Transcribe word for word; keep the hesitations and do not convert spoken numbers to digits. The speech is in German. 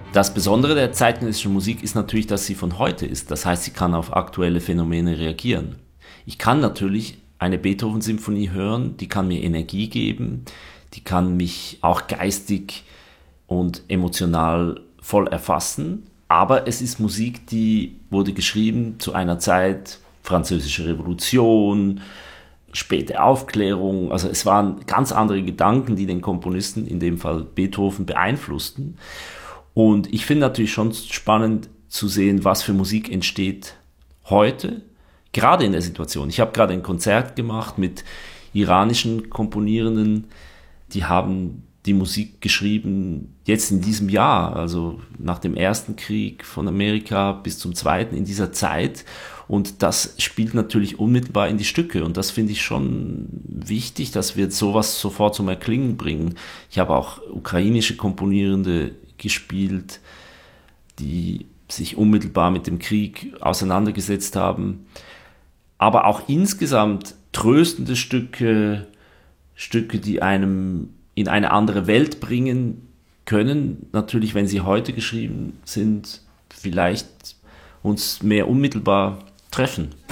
Das Besondere der zeitgenössischen Musik ist natürlich, dass sie von heute ist. Das heißt, sie kann auf aktuelle Phänomene reagieren. Ich kann natürlich eine Beethoven-Symphonie hören, die kann mir Energie geben, die kann mich auch geistig und emotional voll erfassen. Aber es ist Musik, die wurde geschrieben zu einer Zeit, Französische Revolution, späte Aufklärung. Also es waren ganz andere Gedanken, die den Komponisten, in dem Fall Beethoven, beeinflussten. Und ich finde natürlich schon spannend zu sehen, was für Musik entsteht heute, gerade in der Situation. Ich habe gerade ein Konzert gemacht mit iranischen Komponierenden, die haben die Musik geschrieben jetzt in diesem Jahr, also nach dem ersten Krieg von Amerika bis zum zweiten, in dieser Zeit. Und das spielt natürlich unmittelbar in die Stücke. Und das finde ich schon wichtig, dass wir sowas sofort zum Erklingen bringen. Ich habe auch ukrainische Komponierende gespielt, die sich unmittelbar mit dem Krieg auseinandergesetzt haben. Aber auch insgesamt tröstende Stücke, Stücke, die einem in eine andere Welt bringen können. Natürlich, wenn sie heute geschrieben sind, vielleicht uns mehr unmittelbar treffen.